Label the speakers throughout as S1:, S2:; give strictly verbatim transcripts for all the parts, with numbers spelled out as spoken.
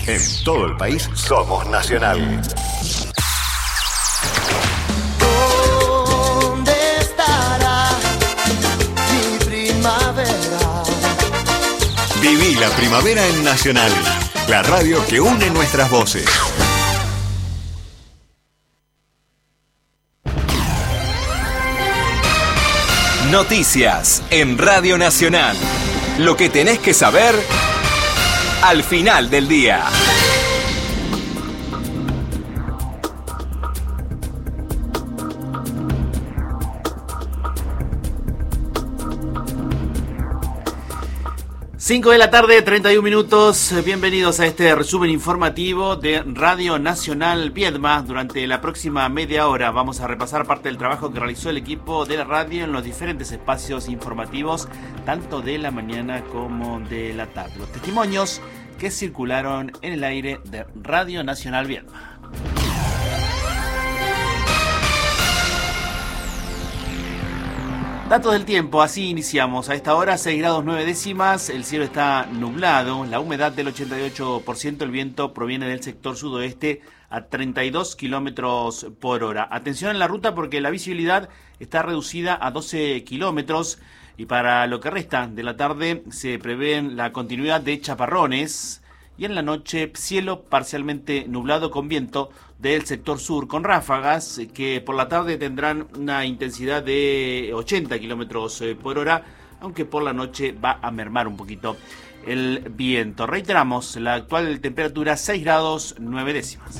S1: En todo el país somos Nacional.
S2: ¿Dónde estará mi primavera?
S1: Viví la primavera en Nacional, la radio que une nuestras voces. Noticias en Radio Nacional. Lo que tenés que saber al final del día.
S3: cinco de la tarde, treinta y un minutos. Bienvenidos a este resumen informativo de Radio Nacional Viedma. Durante la próxima media hora vamos a repasar parte del trabajo que realizó el equipo de la radio en los diferentes espacios informativos, tanto de la mañana como de la tarde. Los testimonios que circularon en el aire de Radio Nacional Viedma. Datos del tiempo, así iniciamos. A esta hora, seis grados nueve décimas, el cielo está nublado, la humedad del ochenta y ocho por ciento, el viento proviene del sector sudoeste a treinta y dos kilómetros por hora. Atención en la ruta porque la visibilidad está reducida a doce kilómetros y para lo que resta de la tarde se prevé la continuidad de chaparrones y en la noche cielo parcialmente nublado con viento del sector sur con ráfagas que por la tarde tendrán una intensidad de ochenta kilómetros por hora, aunque por la noche va a mermar un poquito el viento. Reiteramos, la actual temperatura seis grados nueve décimas.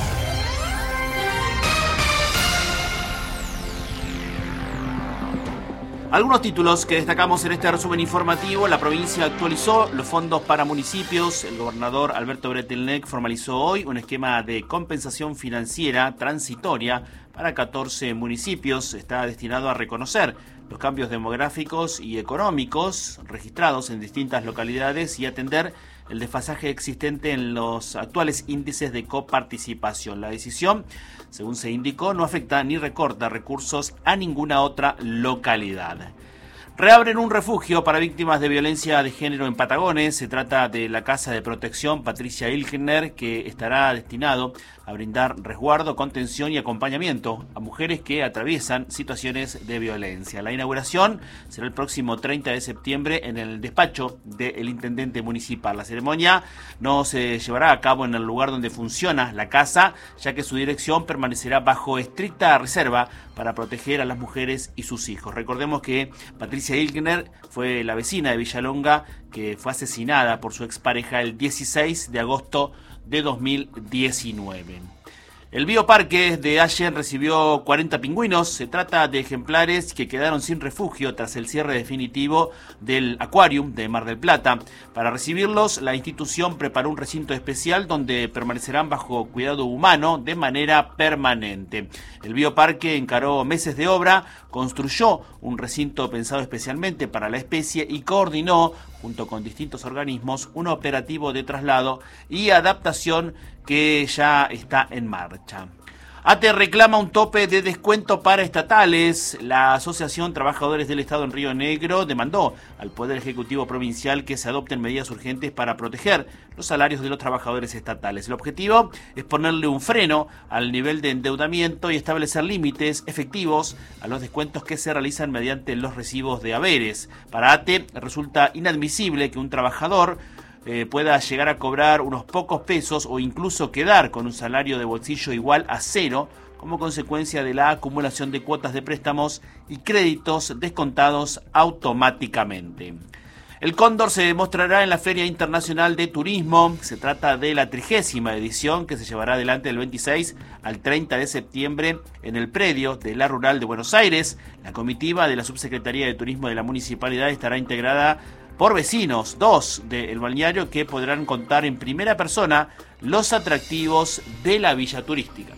S3: Algunos títulos que destacamos en este resumen informativo. La provincia actualizó los fondos para municipios. El gobernador Alberto Bretelnec formalizó hoy un esquema de compensación financiera transitoria para catorce municipios. Está destinado a reconocer los cambios demográficos y económicos registrados en distintas localidades y atender el desfasaje existente en los actuales índices de coparticipación. La decisión, según se indicó, no afecta ni recorta recursos a ninguna otra localidad. Reabren un refugio para víctimas de violencia de género en Patagones. Se trata de la Casa de Protección Patricia Ilgner, que estará destinado a brindar resguardo, contención y acompañamiento a mujeres que atraviesan situaciones de violencia. La inauguración será el próximo treinta de septiembre en el despacho del intendente municipal. La ceremonia no se llevará a cabo en el lugar donde funciona la casa, ya que su dirección permanecerá bajo estricta reserva para proteger a las mujeres y sus hijos. Recordemos que Patricia Ilgner fue la vecina de Villalonga que fue asesinada por su expareja el dieciséis de agosto de dos mil diecinueve. El bioparque de Allen recibió cuarenta pingüinos. Se trata de ejemplares que quedaron sin refugio tras el cierre definitivo del Aquarium de Mar del Plata. Para recibirlos, la institución preparó un recinto especial donde permanecerán bajo cuidado humano de manera permanente. El bioparque encaró meses de obra, construyó un recinto pensado especialmente para la especie y coordinó, junto con distintos organismos, un operativo de traslado y adaptación que ya está en marcha. ATE reclama un tope de descuento para estatales. La Asociación Trabajadores del Estado en Río Negro demandó al Poder Ejecutivo Provincial que se adopten medidas urgentes para proteger los salarios de los trabajadores estatales. El objetivo es ponerle un freno al nivel de endeudamiento y establecer límites efectivos a los descuentos que se realizan mediante los recibos de haberes. Para ATE resulta inadmisible que un trabajador Eh, pueda llegar a cobrar unos pocos pesos o incluso quedar con un salario de bolsillo igual a cero como consecuencia de la acumulación de cuotas de préstamos y créditos descontados automáticamente. El Cóndor se mostrará en la Feria Internacional de Turismo. Se trata de la trigésima edición que se llevará adelante del veintiséis al treinta de septiembre en el predio de la Rural de Buenos Aires. La comitiva de la Subsecretaría de Turismo de la Municipalidad estará integrada por vecinos, dos del balneario, que podrán contar en primera persona los atractivos de la villa turística.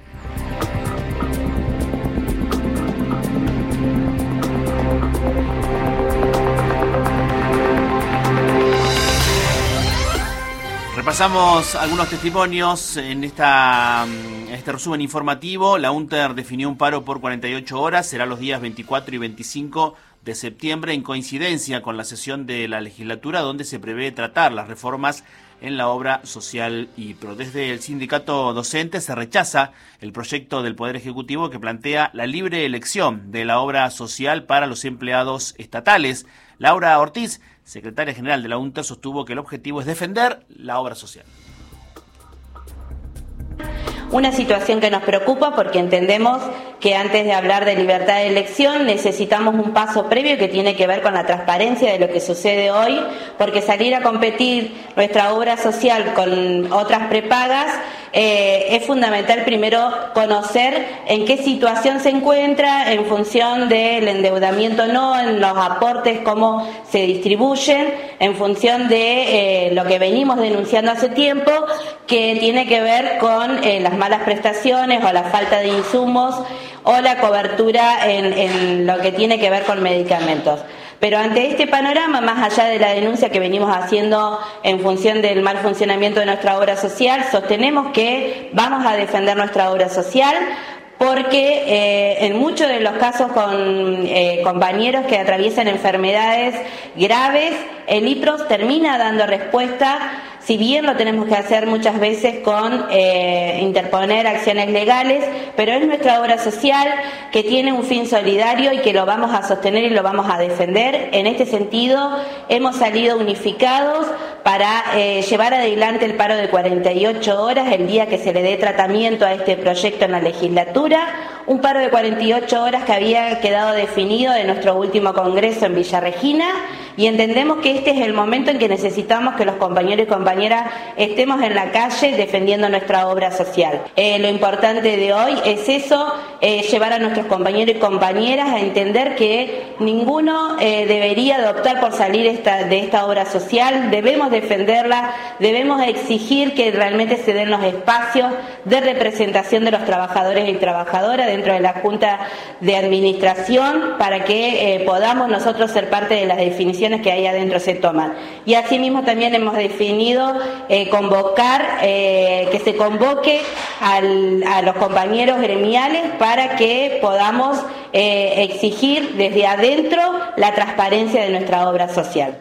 S3: Repasamos algunos testimonios en esta, este resumen informativo. La UNTER definió un paro por cuarenta y ocho horas, será los días veinticuatro y veinticinco de septiembre, en coincidencia con la sesión de la legislatura donde se prevé tratar las reformas en la obra social I P R O. Desde el sindicato docente se rechaza el proyecto del Poder Ejecutivo que plantea la libre elección de la obra social para los empleados estatales. Laura Ortiz, secretaria general de la UNTER, sostuvo que el objetivo es defender la obra social.
S4: Una situación que nos preocupa porque entendemos que antes de hablar de libertad de elección necesitamos un paso previo que tiene que ver con la transparencia de lo que sucede hoy, porque salir a competir nuestra obra social con otras prepagas eh, es fundamental primero conocer en qué situación se encuentra en función del endeudamiento, no en los aportes, cómo se distribuyen, en función de eh, lo que venimos denunciando hace tiempo, que tiene que ver con eh, las malas prestaciones o la falta de insumos o la cobertura en, en lo que tiene que ver con medicamentos. Pero ante este panorama, más allá de la denuncia que venimos haciendo en función del mal funcionamiento de nuestra obra social, sostenemos que vamos a defender nuestra obra social porque eh, en muchos de los casos con eh, compañeros que atraviesan enfermedades graves, el I P R O termina dando respuesta, si bien lo tenemos que hacer muchas veces con eh, interponer acciones legales, pero es nuestra obra social que tiene un fin solidario y que lo vamos a sostener y lo vamos a defender. En este sentido, hemos salido unificados para eh, llevar adelante el paro de cuarenta y ocho horas el día que se le dé tratamiento a este proyecto en la legislatura, un paro de cuarenta y ocho horas que había quedado definido en nuestro último congreso en Villa Regina, y entendemos que este es el momento en que necesitamos que los compañeros y compañeras estemos en la calle defendiendo nuestra obra social. Eh, lo importante de hoy es eso, eh, llevar a nuestros compañeros y compañeras a entender que ninguno eh, debería de optar por salir esta, de esta obra social, debemos defenderla, debemos exigir que realmente se den los espacios de representación de los trabajadores y trabajadoras dentro de la Junta de Administración para que eh, podamos nosotros ser parte de las definiciones que ahí adentro se toman. Y asimismo también hemos definido eh, convocar, eh, que se convoque al, a los compañeros gremiales para que podamos eh, exigir desde adentro la transparencia de nuestra obra social.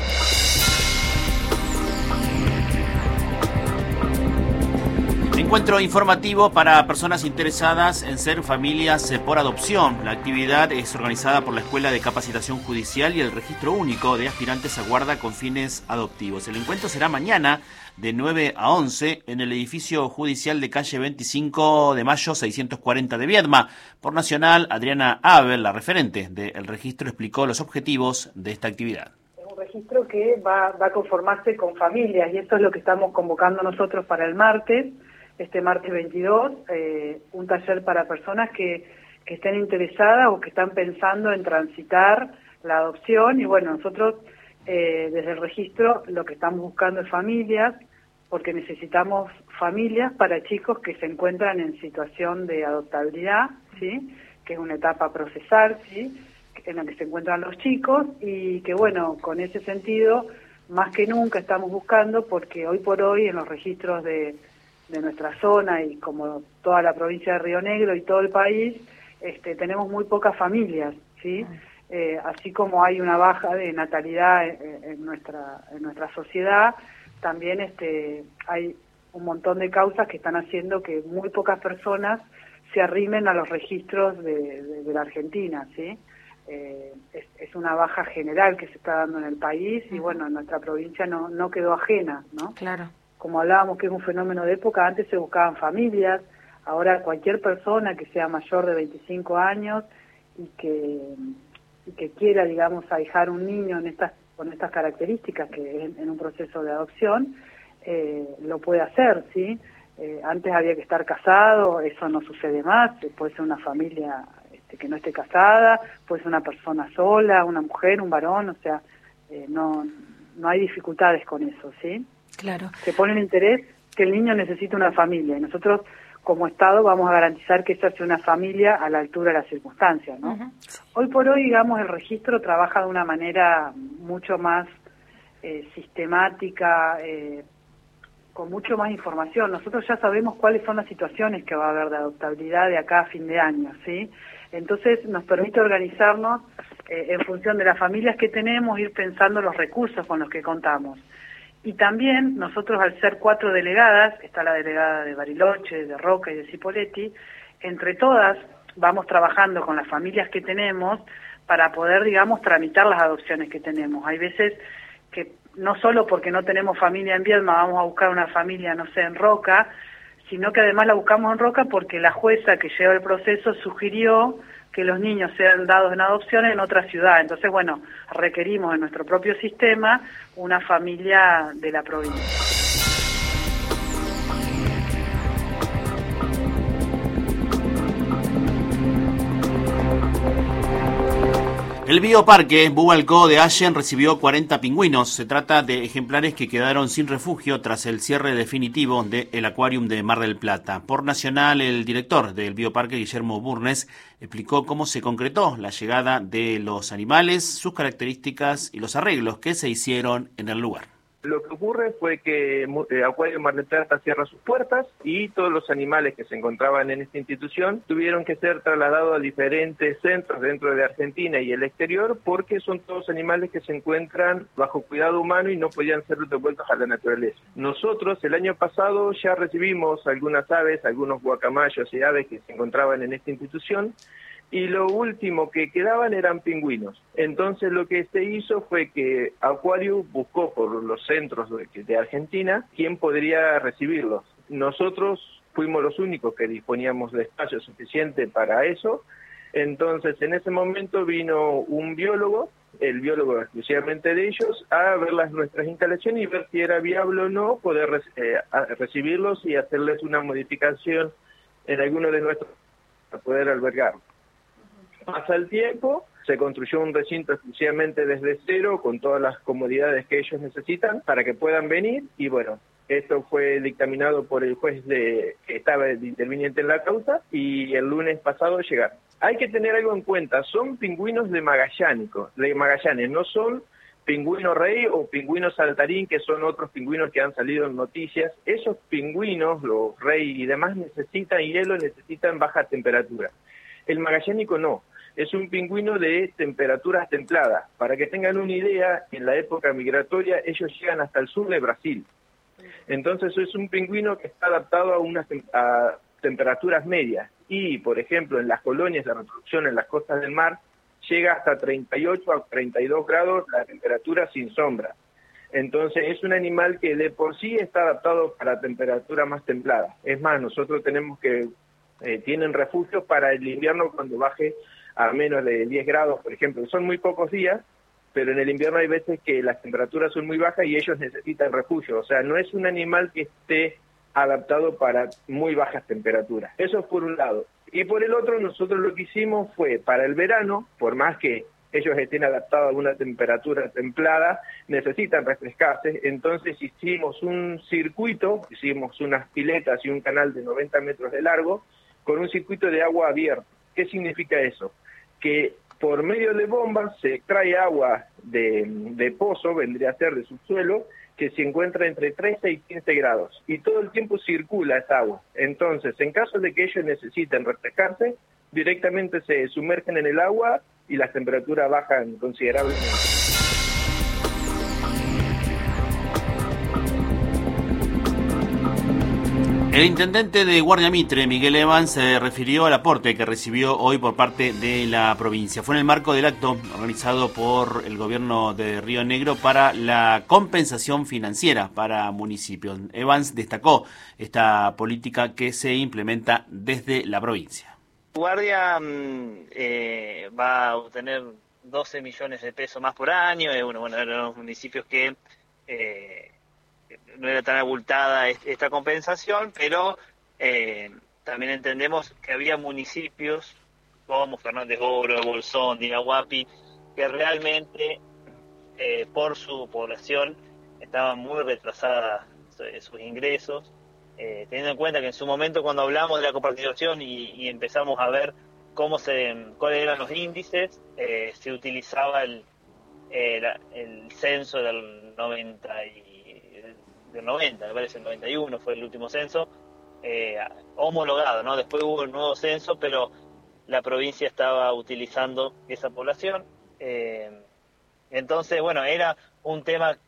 S3: Encuentro informativo para personas interesadas en ser familias por adopción. La actividad es organizada por la Escuela de Capacitación Judicial y el Registro Único de Aspirantes a Guarda con Fines Adoptivos. El encuentro será mañana de nueve a once en el edificio judicial de calle veinticinco de mayo seiscientos cuarenta de Viedma. Por Nacional, Adriana Abel, la referente del registro, explicó los objetivos de esta actividad.
S5: Es un registro que va, va a conformarse con familias y esto es lo que estamos convocando nosotros para el martes. Este martes veintidós, eh, un taller para personas que, que estén interesadas o que están pensando en transitar la adopción. Y bueno, nosotros eh, desde el registro lo que estamos buscando es familias, porque necesitamos familias para chicos que se encuentran en situación de adoptabilidad, ¿sí? Que es una etapa a procesar, ¿sí? En la que se encuentran los chicos y que bueno, con ese sentido, más que nunca estamos buscando, porque hoy por hoy en los registros de de nuestra zona y como toda la provincia de Río Negro y todo el país, este, tenemos muy pocas familias, ¿sí? Eh, así como hay una baja de natalidad en, en nuestra en nuestra sociedad, también este, hay un montón de causas que están haciendo que muy pocas personas se arrimen a los registros de, de, de la Argentina, ¿sí? Eh, es, es una baja general que se está dando en el país y bueno, nuestra provincia no, no quedó ajena, ¿no?
S4: Claro. Como
S5: hablábamos que es un fenómeno de época, antes se buscaban familias, ahora cualquier persona que sea mayor de veinticinco años y que, y que quiera, digamos, ahijar un niño en estas, con estas características, que es en un proceso de adopción, eh, lo puede hacer, ¿sí? Eh, antes había que estar casado, eso no sucede más, puede ser una familia este, que no esté casada, puede ser una persona sola, una mujer, un varón, o sea, eh, no, no hay dificultades con eso, ¿sí?
S4: Claro.
S5: Se pone en interés que el niño necesita una familia y nosotros como Estado vamos a garantizar que esa sea una familia a la altura de las circunstancias, ¿no? Uh-huh. Hoy por hoy, digamos, el registro trabaja de una manera mucho más eh, sistemática, eh, con mucho más información. Nosotros ya sabemos cuáles son las situaciones que va a haber de adoptabilidad de acá a fin de año, ¿sí? Entonces nos permite organizarnos eh, en función de las familias que tenemos, ir pensando los recursos con los que contamos. Y también nosotros, al ser cuatro delegadas, está la delegada de Bariloche, de Roca y de Cipolletti, entre todas vamos trabajando con las familias que tenemos para poder, digamos, tramitar las adopciones que tenemos. Hay veces que no solo porque no tenemos familia en Viedma vamos a buscar una familia, no sé, en Roca, sino que además la buscamos en Roca porque la jueza que lleva el proceso sugirió que los niños sean dados en adopción en otra ciudad. Entonces, bueno, requerimos en nuestro propio sistema una familia de la provincia.
S3: El bioparque Bubalcó de Allen recibió cuarenta pingüinos. Se trata de ejemplares que quedaron sin refugio tras el cierre definitivo del Aquarium de Mar del Plata. Por Nacional, el director del bioparque, Guillermo Burnes, explicó cómo se concretó la llegada de los animales, sus características y los arreglos que se hicieron en el lugar.
S6: Lo que ocurre fue que eh, Acuario Mar del Plata cierra sus puertas y todos los animales que se encontraban en esta institución tuvieron que ser trasladados a diferentes centros dentro de Argentina y el exterior porque son todos animales que se encuentran bajo cuidado humano y no podían ser devueltos a la naturaleza. Nosotros el año pasado ya recibimos algunas aves, algunos guacamayos y aves que se encontraban en esta institución, y lo último que quedaban eran pingüinos. Entonces lo que se hizo fue que Acuario buscó por los centros de, de Argentina quién podría recibirlos. Nosotros fuimos los únicos que disponíamos de espacio suficiente para eso. Entonces en ese momento vino un biólogo, el biólogo exclusivamente de ellos, a ver las nuestras instalaciones y ver si era viable o no poder eh, recibirlos y hacerles una modificación en alguno de nuestros para poder albergarlos. Pasa el tiempo, se construyó un recinto exclusivamente desde cero, con todas las comodidades que ellos necesitan para que puedan venir, y bueno, esto fue dictaminado por el juez de, que estaba de interviniente en la causa, y el lunes pasado llegaron. Hay que tener algo en cuenta, son pingüinos de Magallánico, de Magallanes, no son pingüino rey o pingüino saltarín, que son otros pingüinos que han salido en noticias. Esos pingüinos, los rey y demás, necesitan hielo, necesitan baja temperatura. El magallánico no. Es un pingüino de temperaturas templadas. Para que tengan una idea, en la época migratoria ellos llegan hasta el sur de Brasil. Entonces es un pingüino que está adaptado a unas a temperaturas medias. Y, por ejemplo, en las colonias de reproducción en las costas del mar, llega hasta treinta y ocho a treinta y dos grados la temperatura sin sombra. Entonces es un animal que de por sí está adaptado para temperatura más templada. Es más, nosotros tenemos que, eh, tienen refugio para el invierno cuando baje a menos de diez grados, por ejemplo. Son muy pocos días, pero en el invierno hay veces que las temperaturas son muy bajas y ellos necesitan refugio. O sea, no es un animal que esté adaptado para muy bajas temperaturas. Eso es por un lado. Y por el otro, nosotros lo que hicimos fue, para el verano, por más que ellos estén adaptados a una temperatura templada, necesitan refrescarse. Entonces hicimos un circuito, hicimos unas piletas y un canal de noventa metros de largo, con un circuito de agua abierto. ¿Qué significa eso? Que por medio de bombas se extrae agua de, de pozo, vendría a ser de subsuelo, que se encuentra entre trece y quince grados, y todo el tiempo circula esa agua. Entonces, en caso de que ellos necesiten refrescarse, directamente se sumergen en el agua y las temperaturas bajan considerablemente.
S3: El intendente de Guardia Mitre, Miguel Evans, se refirió al aporte que recibió hoy por parte de la provincia. Fue en el marco del acto organizado por el gobierno de Río Negro para la compensación financiera para municipios. Evans destacó esta política que se implementa desde la provincia.
S7: Guardia eh, va a obtener doce millones de pesos más por año. Eh, bueno, bueno, eran los municipios que... Eh, no era tan abultada esta compensación, pero eh, también entendemos que había municipios como Fernández Oro, Bolsón, Dirahuapi, que realmente eh, por su población estaban muy retrasadas sus ingresos, eh, teniendo en cuenta que en su momento cuando hablamos de la comparticipación y, y empezamos a ver cómo se, cuáles eran los índices, eh, se utilizaba el, el, el censo del noventa y del noventa, me parece el noventa y uno fue el último censo, eh, homologado, ¿no? Después hubo un nuevo censo, pero la provincia estaba utilizando esa población. Eh, entonces, bueno, era un tema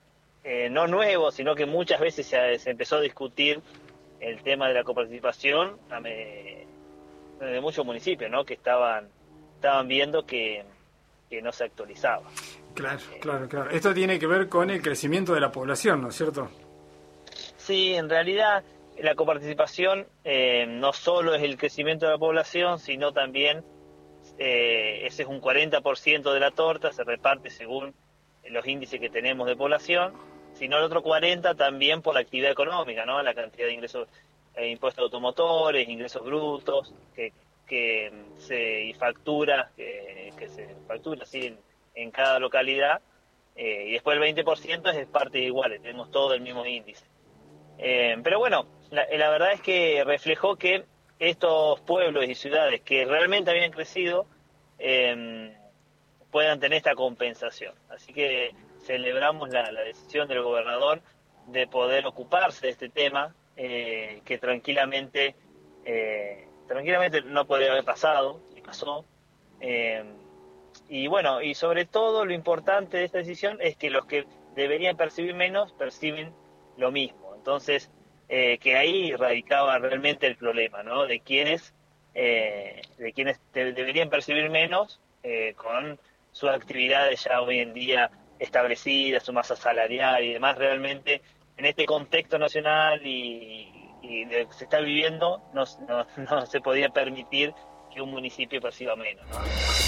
S7: eh, no nuevo, sino que muchas veces se, se empezó a discutir el tema de la coparticipación de muchos municipios, ¿no? Que estaban estaban viendo que, que no se actualizaba.
S8: Claro, claro, claro. Esto tiene que ver con el crecimiento de la población, ¿no es cierto?
S7: Sí, en realidad la coparticipación eh, no solo es el crecimiento de la población, sino también eh, ese es un cuarenta por ciento de la torta, se reparte según los índices que tenemos de población, sino el otro cuarenta por ciento también por la actividad económica, ¿no? La cantidad de ingresos, eh, impuestos automotores, ingresos brutos, que, que se y factura, que, que se factura sí, en, en cada localidad, eh, y después el veinte por ciento es parte igual, tenemos todo el mismo índice. Eh, pero bueno, la, la verdad es que reflejó que estos pueblos y ciudades que realmente habían crecido eh, puedan tener esta compensación. Así que celebramos la, la decisión del gobernador de poder ocuparse de este tema, eh, que tranquilamente eh, tranquilamente no podría haber pasado, y pasó. Eh, y bueno, y sobre todo lo importante de esta decisión es que los que deberían percibir menos, perciben lo mismo. Entonces, eh, que ahí radicaba realmente el problema, ¿no? De quienes, eh, de quienes te, deberían percibir menos eh, con sus actividades ya hoy en día establecidas, su masa salarial y demás. Realmente, en este contexto nacional y, y de lo que se está viviendo, no, no, no se podía permitir que un municipio perciba menos, ¿no?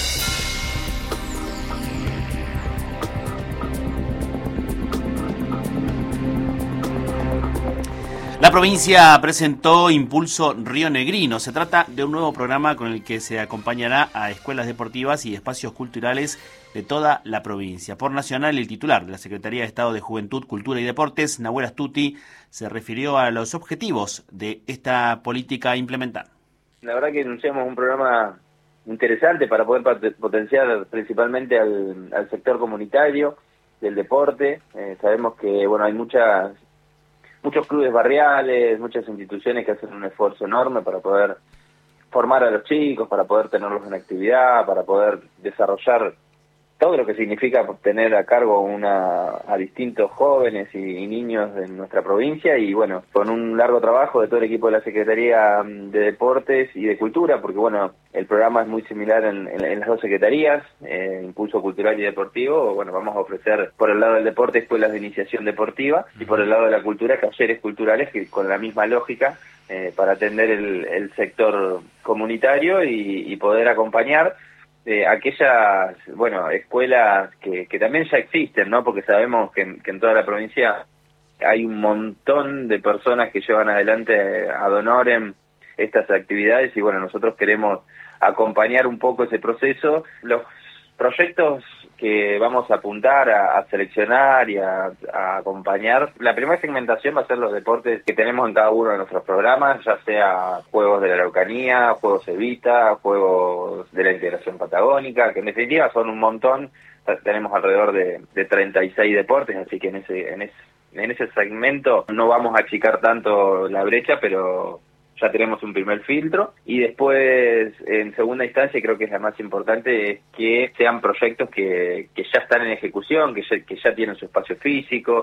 S3: La provincia presentó Impulso Rionegrino. Se trata de un nuevo programa con el que se acompañará a escuelas deportivas y espacios culturales de toda la provincia. Por Nacional, el titular de la Secretaría de Estado de Juventud, Cultura y Deportes, Nahuel Astuti, se refirió a los objetivos de esta política a implementar.
S9: La verdad que anunciamos un programa interesante para poder potenciar principalmente al, al sector comunitario del deporte. Eh, sabemos que bueno hay muchas muchos clubes barriales, muchas instituciones que hacen un esfuerzo enorme para poder formar a los chicos, para poder tenerlos en actividad, para poder desarrollar todo lo que significa tener a cargo una a distintos jóvenes y, y niños de nuestra provincia, y bueno, con un largo trabajo de todo el equipo de la Secretaría de Deportes y de Cultura, porque bueno, el programa es muy similar en, en, en las dos secretarías, eh, Impulso Cultural y Deportivo. Bueno, vamos a ofrecer por el lado del deporte escuelas de iniciación deportiva y por el lado de la cultura talleres culturales que con la misma lógica eh, para atender el, el sector comunitario y, y poder acompañar Eh, aquellas, bueno, escuelas que, que también ya existen, ¿no? Porque sabemos que, que en toda la provincia hay un montón de personas que llevan adelante ad honorem estas actividades y bueno, nosotros queremos acompañar un poco ese proceso. Los proyectos que vamos a apuntar a, a seleccionar y a, a acompañar, la primera segmentación va a ser los deportes que tenemos en cada uno de nuestros programas, ya sea juegos de la Araucanía, juegos Evita, juegos de la integración patagónica, que en definitiva son un montón. Tenemos alrededor de, de treinta y seis deportes, así que en ese, en ese en ese segmento no vamos a achicar tanto la brecha, pero ya tenemos un primer filtro. Y después, en segunda instancia, creo que es la más importante, es que sean proyectos que, que ya están en ejecución, que ya, que ya tienen su espacio físico,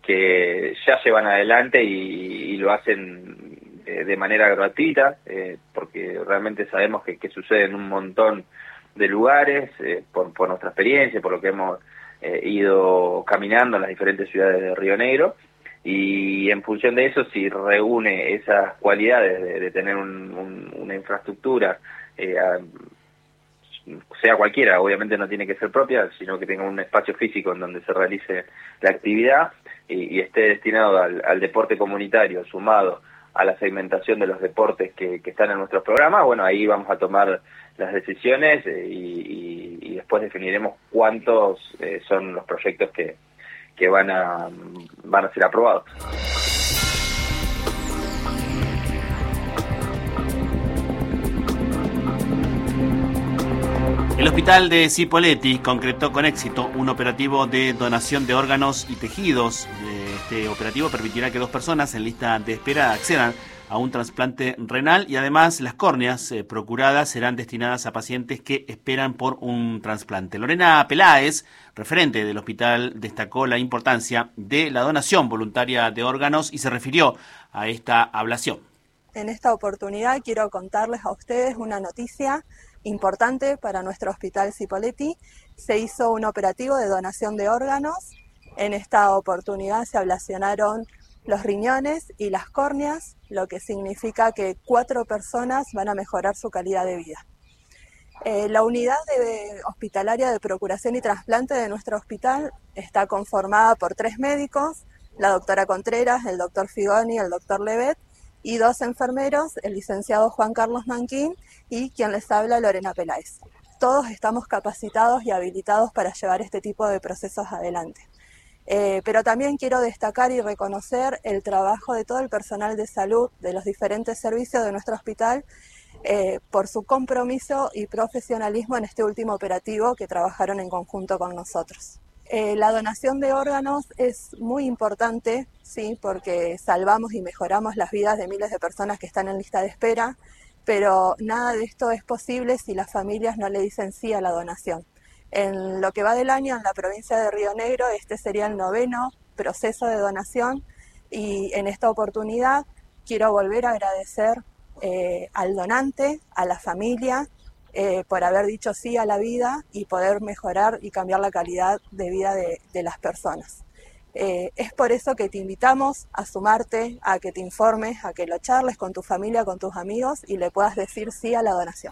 S9: que ya llevan adelante y, y lo hacen de, de manera gratuita, eh, porque realmente sabemos que, que sucede en un montón de lugares, eh, por, por nuestra experiencia, por lo que hemos eh, ido caminando en las diferentes ciudades de Río Negro. Y en función de eso, si reúne esas cualidades de, de tener un, un, una infraestructura, eh, a, sea cualquiera, obviamente no tiene que ser propia, sino que tenga un espacio físico en donde se realice la actividad y, y esté destinado al, al deporte comunitario, sumado a la segmentación de los deportes que, que están en nuestros programas, bueno, ahí vamos a tomar las decisiones eh, y, y, y después definiremos cuántos eh, son los proyectos que que van a van a ser aprobados.
S3: El hospital de Cipolletti concretó con éxito un operativo de donación de órganos y tejidos de Este operativo permitirá que dos personas en lista de espera accedan a un trasplante renal y además las córneas eh, procuradas serán destinadas a pacientes que esperan por un trasplante. Lorena Peláez, referente del hospital, destacó la importancia de la donación voluntaria de órganos y se refirió a esta ablación.
S10: En esta oportunidad quiero contarles a ustedes una noticia importante para nuestro hospital Cipolletti. Se hizo un operativo de donación de órganos. En esta oportunidad se ablacionaron los riñones y las córneas, lo que significa que cuatro personas van a mejorar su calidad de vida. Eh, la unidad de, hospitalaria de procuración y trasplante de nuestro hospital está conformada por tres médicos, la doctora Contreras, el doctor Figoni, el doctor Levet, y dos enfermeros, el licenciado Juan Carlos Manquín y quien les habla, Lorena Peláez. Todos estamos capacitados y habilitados para llevar este tipo de procesos adelante. Eh, pero también quiero destacar y reconocer el trabajo de todo el personal de salud de los diferentes servicios de nuestro hospital eh, por su compromiso y profesionalismo en este último operativo que trabajaron en conjunto con nosotros. Eh, la donación de órganos es muy importante, sí, porque salvamos y mejoramos las vidas de miles de personas que están en lista de espera, pero nada de esto es posible si las familias no le dicen sí a la donación. En lo que va del año en la provincia de Río Negro, este sería el noveno proceso de donación y en esta oportunidad quiero volver a agradecer eh, al donante, a la familia, eh, por haber dicho sí a la vida y poder mejorar y cambiar la calidad de vida de, de las personas. Eh, es por eso que te invitamos a sumarte, a que te informes, a que lo charles con tu familia, con tus amigos y le puedas decir sí a la donación.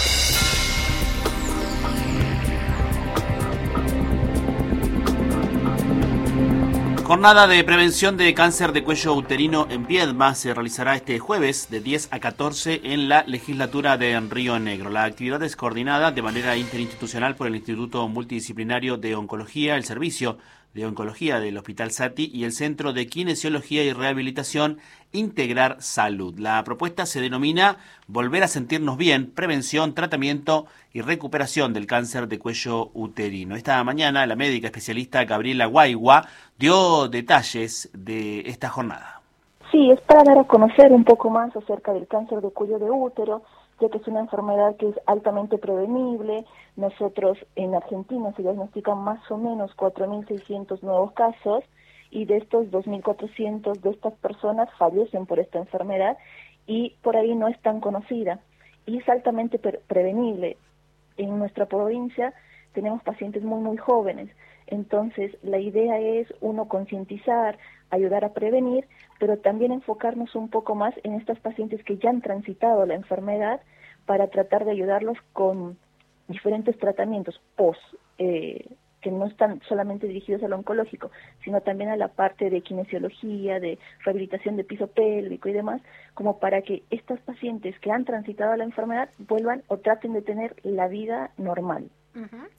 S3: Jornada de prevención de cáncer de cuello uterino en Viedma se realizará este jueves de diez a catorce en la legislatura de Río Negro. La actividad es coordinada de manera interinstitucional por el Instituto Multidisciplinario de Oncología, el Servicio de Oncología del Hospital Sati y el Centro de Kinesiología y Rehabilitación Integrar Salud. La propuesta se denomina Volver a sentirnos bien, prevención, tratamiento y recuperación del cáncer de cuello uterino. Esta mañana la médica especialista Gabriela Guaigua dio detalles de esta jornada.
S11: Sí, es para dar a conocer un poco más acerca del cáncer de cuello de útero, ya que es una enfermedad que es altamente prevenible. Nosotros en Argentina se diagnostican más o menos cuatro mil seiscientos nuevos casos y de estos dos mil cuatrocientos de estas personas fallecen por esta enfermedad y por ahí no es tan conocida y es altamente pre- prevenible. En nuestra provincia tenemos pacientes muy muy jóvenes, entonces la idea es uno concientizar, ayudar a prevenir, pero también enfocarnos un poco más en estas pacientes que ya han transitado la enfermedad para tratar de ayudarlos con diferentes tratamientos post, eh, que no están solamente dirigidos al oncológico, sino también a la parte de kinesiología, de rehabilitación de piso pélvico y demás, como para que estas pacientes que han transitado la enfermedad vuelvan o traten de tener la vida normal.
S12: Uh-huh.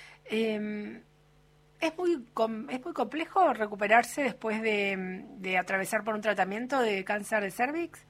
S12: eh... ¿Es muy com- es muy complejo recuperarse después de, de atravesar por un tratamiento de cáncer de cervix?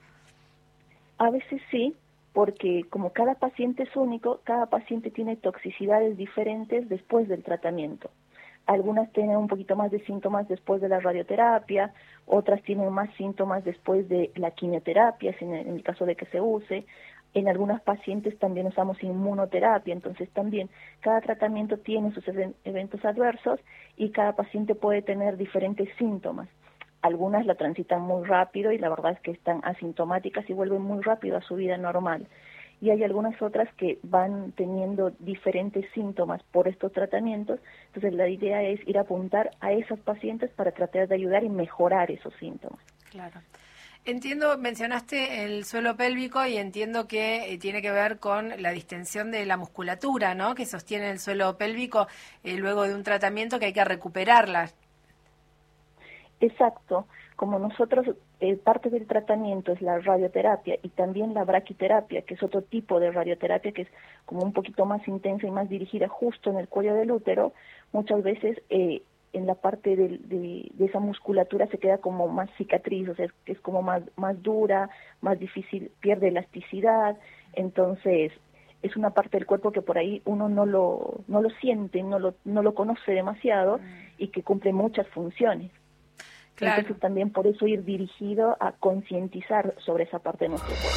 S11: A veces sí, porque como cada paciente es único, cada paciente tiene toxicidades diferentes después del tratamiento. Algunas tienen un poquito más de síntomas después de la radioterapia, otras tienen más síntomas después de la quimioterapia, en el, en el caso de que se use. En algunas pacientes también usamos inmunoterapia, entonces también cada tratamiento tiene sus eventos adversos y cada paciente puede tener diferentes síntomas. Algunas la transitan muy rápido y la verdad es que están asintomáticas y vuelven muy rápido a su vida normal. Y hay algunas otras que van teniendo diferentes síntomas por estos tratamientos, entonces la idea es ir a apuntar a esos pacientes para tratar de ayudar y mejorar esos síntomas.
S12: Claro. Entiendo, mencionaste el suelo pélvico y entiendo que eh, tiene que ver con la distensión de la musculatura, ¿no? Que sostiene el suelo pélvico eh, luego de un tratamiento que hay que recuperarla.
S11: Exacto. Como nosotros, eh, parte del tratamiento es la radioterapia y también la braquiterapia, que es otro tipo de radioterapia que es como un poquito más intensa y más dirigida justo en el cuello del útero, muchas veces eh, en la parte de, de, de esa musculatura se queda como más cicatriz, o sea, es, es como más, más dura, más difícil, pierde elasticidad, entonces es una parte del cuerpo que por ahí uno no lo, no lo siente, no lo, no lo conoce demasiado y que cumple muchas funciones.
S12: Claro.
S11: Entonces también por eso ir dirigido a concientizar sobre esa parte de nuestro cuerpo.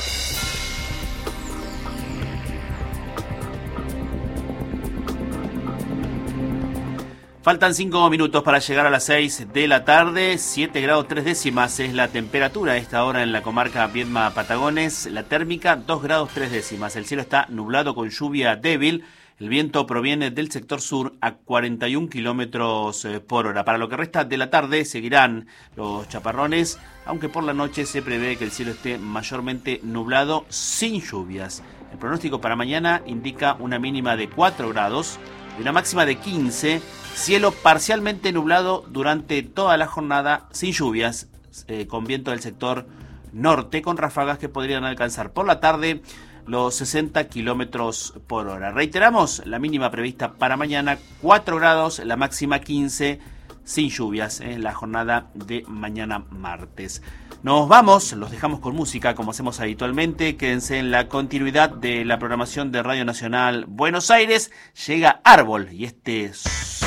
S3: Faltan cinco minutos para llegar a las seis de la tarde, siete grados tres décimas es la temperatura a esta hora en la comarca Viedma-Patagones, la térmica dos grados tres décimas, el cielo está nublado con lluvia débil, el viento proviene del sector sur a cuarenta y un kilómetros por hora. Para lo que resta de la tarde seguirán los chaparrones, aunque por la noche se prevé que el cielo esté mayormente nublado sin lluvias. El pronóstico para mañana indica una mínima de cuatro grados y una máxima de quince. Cielo parcialmente nublado durante toda la jornada, sin lluvias, eh, con viento del sector norte, con ráfagas que podrían alcanzar por la tarde los sesenta kilómetros por hora. Reiteramos, la mínima prevista para mañana, cuatro grados, la máxima quince, sin lluvias en la jornada de mañana martes. Nos vamos, los dejamos con música como hacemos habitualmente. Quédense en la continuidad de la programación de Radio Nacional Buenos Aires. Llega Árbol y este